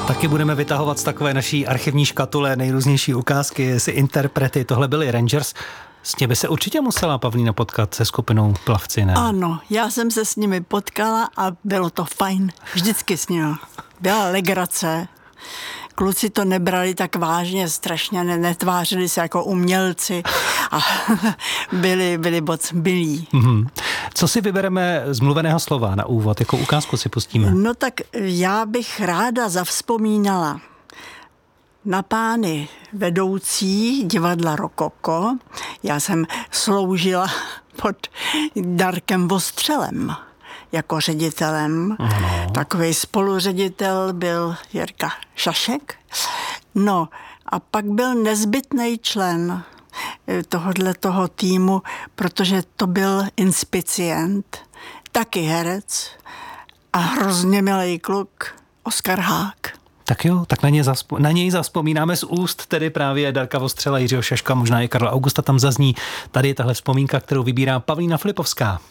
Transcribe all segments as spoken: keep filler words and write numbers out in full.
Taky budeme vytahovat z takové naší archivní škatule nejrůznější ukázky, jestli interprety, tohle byli Rangers. S těmi se určitě musela Pavlína potkat se skupinou Plavci, ne? Ano, já jsem se s nimi potkala a bylo to fajn. Vždycky s nimi. Byla legrace. Kluci to nebrali tak vážně, strašně netvářili se jako umělci a byli, byli moc milí. Mm-hmm. Co si vybereme z mluveného slova na úvod? Jakou ukázku si pustíme? No tak já bych ráda zavzpomínala na pány vedoucí divadla Rokoko. Já jsem sloužila pod Darkem Vostřelem jako ředitelem. Ano. Takový spoluředitel byl Jirka Šašek. No a pak byl nezbytný člen tohodle toho týmu, protože to byl inspicient, taky herec a hrozně milý kluk Oskar Hák. Tak jo, tak na, ně zaspo- na něj zavzpomínáme z úst tedy právě Darka Vostřela, Jiřího Šaška, možná i Karla Augusta tam zazní. Tady je tahle vzpomínka, kterou vybírá Pavlína Filipovská.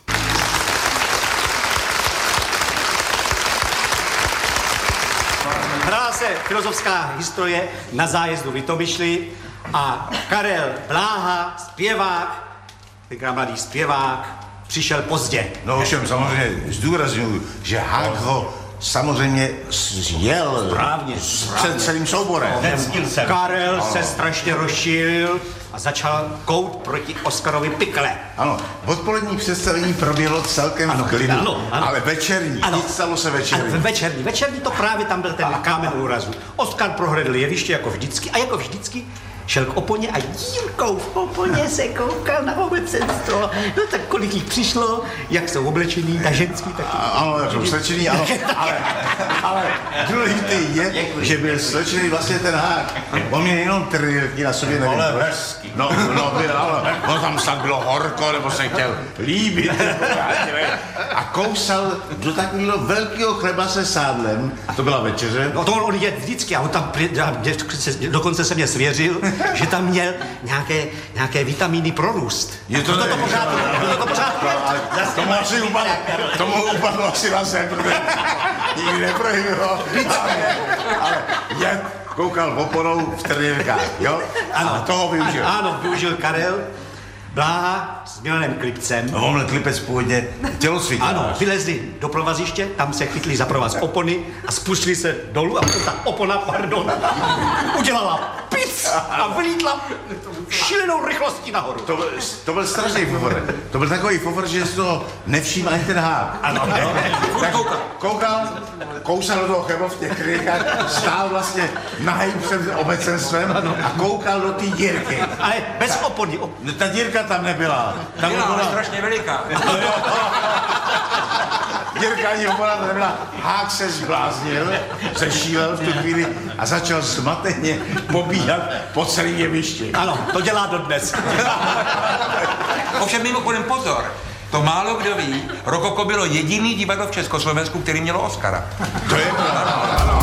Hrála se filozofská historie na zájezdu v Litomyšli a Karel Bláha, zpěvák, tenkrát mladý zpěvák, přišel pozdě. No ovšem samozřejmě zdůrazňuji, že Hák ho samozřejmě jel Správně, před celým souborem. Karel se strašně rozšířil a začal kout proti Oskarovi Pikle. Ano, odpolední představení proběhlo celkem Ano, v klidu, ano, ano. ale večerní, Ano. nic stalo se večerní. Ano, večerní, večerní to právě tam byl ten kámen úrazu. Oskar prohlédl jeviště jako vždycky a jako vždycky šel k oponě a Jirkou v oponě se koukal na obecenstvo. No tak kolik jich přišlo, jak jsou oblečení, ta ženský taky. Ano, jak jsou slečený, ano, ale, ale důležitý je, že byl slečený vlastně ten Hák. On měl jenom trylky na sobě, nevím. Ale hezký. No, no, byl, ale on tam snad bylo horko, nebo se chtěl líbit. A kousal do takového velkého chleba se sádlem, a to byla večeře. No to on, on je vždycky a on tam, dokonce se mě svěřil, že tam měl nějaké, nějaké vitamíny pro růst. Je to, to, ne, to pořád, to, to pořád. Tomu asi upadlo, tomu upadlo asi na zem, protože nikdy neprohybilo. Ale, ale jen koukal oponou v trenérkách, jo? Ano, a toho využil. Ano, využil Karel Bláha s Milanem Klipcem. No, on byl Klipec původně tělocvikem. Ano, vylezli do provaziště, tam se chytli za provaz opony a spustili se dolů a potom ta opona, pardon, udělala pic a vylítla šílenou rychlostí nahoru. To byl, to byl strašný fofor. To byl takový fofor, že z toho nevšiml ani ten Hák. Ano, ano. Tak koukal, kousal do toho chebo v těch krynkách, stál vlastně nahej před obecenstvem a koukal do té dírky. Ale bez opony. Ta dírka tam nebyla. Tam Byla, ale strašně veliká. Dírka ani opona tam nebyla. Hák se zbláznil, zešílel v tu chvíli a začal zmateně pobíhat po celém jevišti. Ano, to dělá dodnes. Ovšem mimochodem pozor, to málo kdo ví, Rokoko bylo jediný divadlo v Československu, který mělo Oscara. To je pravda.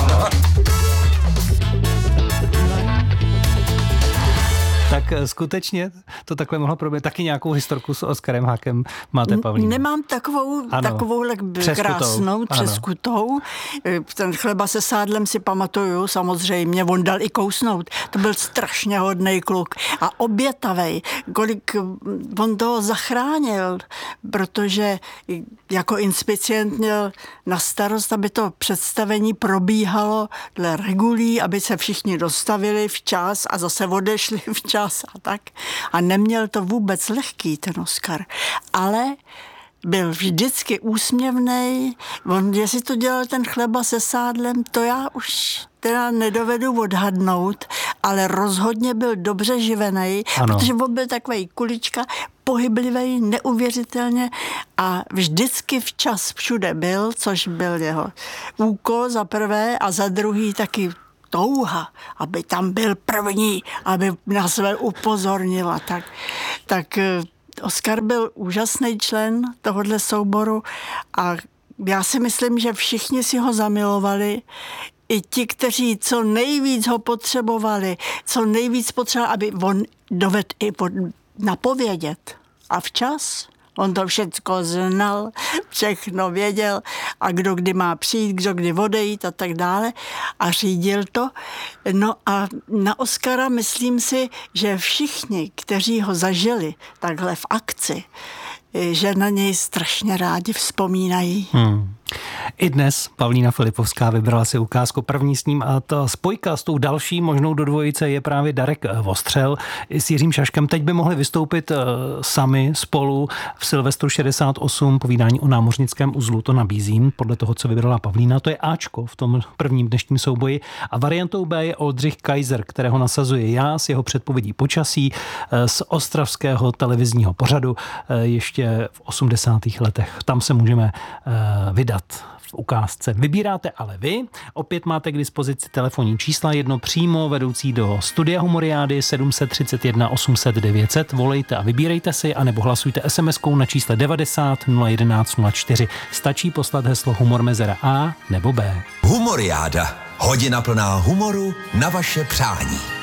Tak skutečně to takhle mohlo proběhnout. Taky nějakou historku s Oskarem Hákem máte, Pavlína? Nemám takovou, takovouhle krásnou, přeskutou. Ten chleba se sádlem si pamatuju, samozřejmě, on dal i kousnout. To byl strašně hodnej kluk a obětavej. Kolik on toho zachránil, protože jako inspicient měl na starost, aby to představení probíhalo dle regulí, aby se všichni dostavili včas a zase odešli včas a tak. A neměl to vůbec lehký, ten Oskar. Ale byl vždycky úsměvnej. On, jestli to dělal ten chleba se sádlem, to já už teda nedovedu odhadnout, ale rozhodně byl dobře živenej, ano. Protože on byl takovej kulička, pohyblivý, neuvěřitelně a vždycky včas všude byl, což byl jeho úkol za prvé a za druhý taky touha, aby tam byl první, aby na své upozornila. Tak, tak Oskar byl úžasný člen tohohle souboru a já si myslím, že všichni si ho zamilovali, i ti, kteří co nejvíc ho potřebovali, co nejvíc potřebovali, aby on dovedl i napovědět a včas On to všecko znal, všechno věděl a kdo kdy má přijít, kdo kdy odejít a tak dále a řídil to. No a na Oskara myslím si, že všichni, kteří ho zažili takhle v akci, že na něj strašně rádi vzpomínají. Hmm. I dnes Pavlína Filipovská vybrala si ukázku první s ním a ta spojka s tou další možnou do dvojice je právě Darek Vostřel s Jiřím Šaškem. Teď by mohli vystoupit sami spolu v Silvestru šedesát osm, povídání o námořnickém uzlu, to nabízím podle toho, co vybrala Pavlína. To je Ačko v tom prvním dnešním souboji a variantou B je Oldřich Kaiser, kterého nasazuje já s jeho předpovědí počasí z ostravského televizního pořadu ještě v osmdesátých letech. Tam se můžeme vydat v ukázce. Vybíráte ale vy. Opět máte k dispozici telefonní čísla, jedno přímo vedoucí do studia Humoriády sedm set třicet jedna osm set devět set. Volejte a vybírejte si, anebo hlasujte es em eskou na čísle devadesát nula jedenáct nula čtyři. Stačí poslat heslo Humor mezera A nebo B. Humoriáda. Hodina plná humoru na vaše přání.